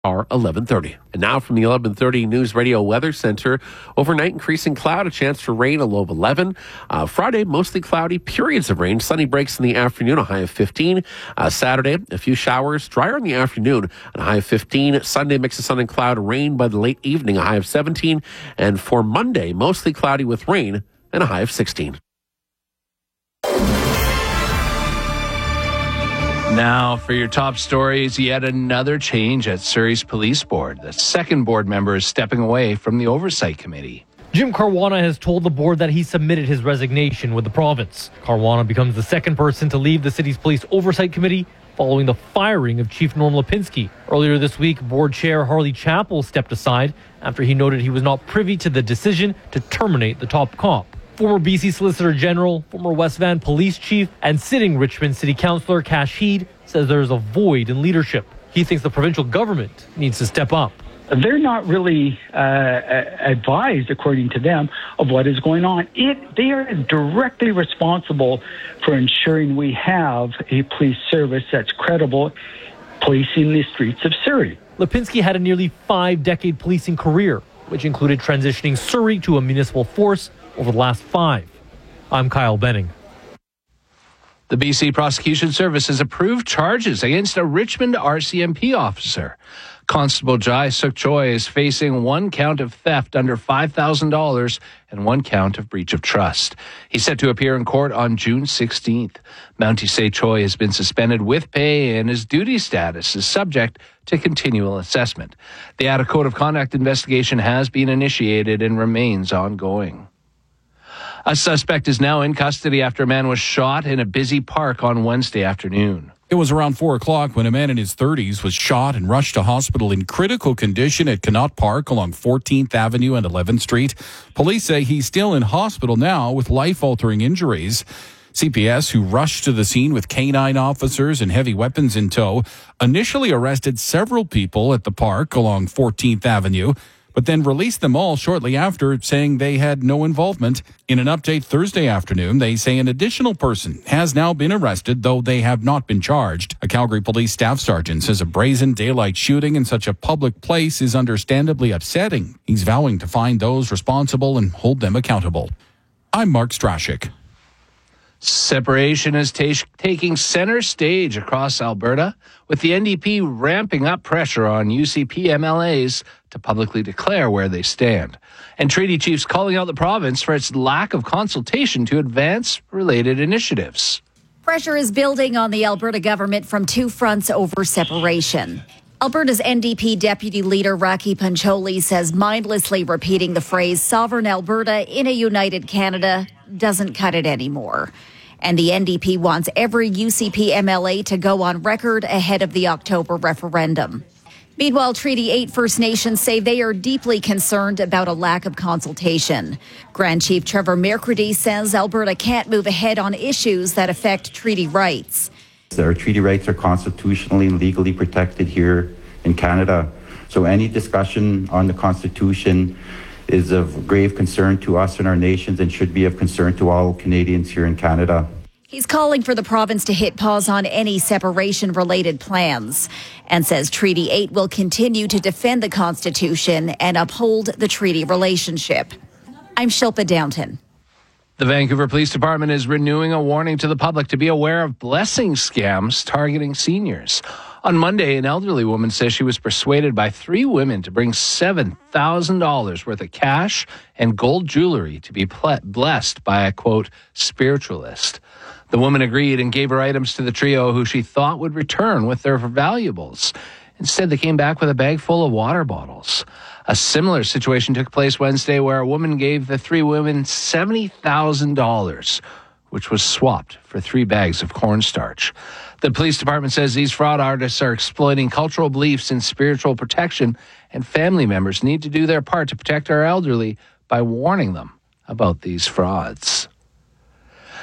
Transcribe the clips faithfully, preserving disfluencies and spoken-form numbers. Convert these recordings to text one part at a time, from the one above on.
Are eleven thirty. And now from the eleven thirty News Radio Weather Center, overnight increasing cloud, a chance for rain, a low of eleven. Uh, Friday, mostly cloudy, periods of rain. Sunny breaks in the afternoon, a high of fifteen. Uh, Saturday, a few showers, drier in the afternoon, and a high of fifteen. Sunday, mix of sun and cloud, rain by the late evening, a high of seventeen. And for Monday, mostly cloudy with rain and a high of sixteen. Now, for your top stories, yet another change at Surrey's Police Board. The second board member is stepping away from the Oversight Committee. Jim Caruana has told the board that he submitted his resignation with the province. Caruana becomes the second person to leave the city's Police Oversight Committee following the firing of Chief Norm Lipinski. Earlier this week, board chair Harley Chappell stepped aside after he noted he was not privy to the decision to terminate the top cop. Former B C Solicitor General, former West Van Police Chief, and sitting Richmond City Councillor Kash Heed says there is a void in leadership. He thinks the provincial government needs to step up. They're not really uh, advised, according to them, of what is going on. It, they are directly responsible for ensuring we have a police service that's credible, policing the streets of Surrey. Lipinski had a nearly five-decade policing career, which included transitioning Surrey to a municipal force over the last five. I'm Kyle Benning. The B C Prosecution Service has approved charges against a Richmond R C M P officer. Constable Jai Suk Choi is facing one count of theft under five thousand dollars and one count of breach of trust. He's set to appear in court on June sixteenth. Mountie say Choi has been suspended with pay and his duty status is subject to continual assessment. The Ada Code of Conduct investigation has been initiated and remains ongoing. A suspect is now in custody after a man was shot in a busy park on Wednesday afternoon. It was around four o'clock when a man in his thirties was shot and rushed to hospital in critical condition at Connaught Park along fourteenth Avenue and eleventh Street. Police say he's still in hospital now with life-altering injuries. C P S, who rushed to the scene with canine officers and heavy weapons in tow, initially arrested several people at the park along fourteenth Avenue, but then released them all shortly after, saying they had no involvement. In an update Thursday afternoon, they say an additional person has now been arrested, though they have not been charged. A Calgary police staff sergeant says a brazen daylight shooting in such a public place is understandably upsetting. He's vowing to find those responsible and hold them accountable. I'm Mark Strashik. Separation is t- taking center stage across Alberta, with the N D P ramping up pressure on U C P M L As to publicly declare where they stand, and treaty chiefs calling out the province for its lack of consultation to advance related initiatives. Pressure is building on the Alberta government from two fronts over separation. Alberta's N D P Deputy Leader Raki Pancholi says mindlessly repeating the phrase "sovereign Alberta in a united Canada" doesn't cut it anymore. And the N D P wants every U C P M L A to go on record ahead of the October referendum. Meanwhile, Treaty eight First Nations say they are deeply concerned about a lack of consultation. Grand Chief Trevor Mercredi says Alberta can't move ahead on issues that affect treaty rights. Our treaty rights are constitutionally and legally protected here in Canada. So any discussion on the Constitution is of grave concern to us and our nations and should be of concern to all Canadians here in Canada. He's calling for the province to hit pause on any separation-related plans and says Treaty eight will continue to defend the Constitution and uphold the treaty relationship. I'm Shilpa Downton. The Vancouver Police Department is renewing a warning to the public to be aware of blessing scams targeting seniors. On Monday, an elderly woman says she was persuaded by three women to bring seven thousand dollars worth of cash and gold jewelry to be ple- blessed by a, quote, spiritualist. The woman agreed and gave her items to the trio, who she thought would return with their valuables. Instead, they came back with a bag full of water bottles. A similar situation took place Wednesday, where a woman gave the three women seventy thousand dollars, which was swapped for three bags of cornstarch. The police department says these fraud artists are exploiting cultural beliefs in spiritual protection, and family members need to do their part to protect our elderly by warning them about these frauds.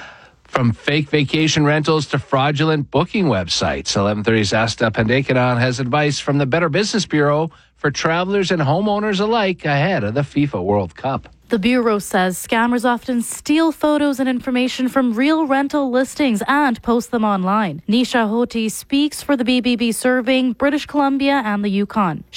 From fake vacation rentals to fraudulent booking websites, eleven thirty's Asta Pandekanan has advice from the Better Business Bureau for travelers and homeowners alike ahead of the FIFA World Cup. The Bureau says scammers often steal photos and information from real rental listings and post them online. Nisha Hoti speaks for the B B B serving British Columbia and the Yukon.